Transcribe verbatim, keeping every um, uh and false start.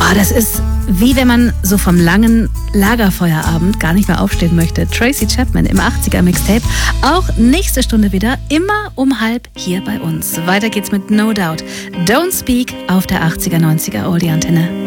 Oh, das ist wie wenn man so vom langen Lagerfeuerabend gar nicht mehr aufstehen möchte. Tracy Chapman im achtziger Mixtape. Auch nächste Stunde wieder, immer um halb hier bei uns. Weiter geht's mit No Doubt. Don't Speak auf der achtziger, neunziger Oldie Antenne.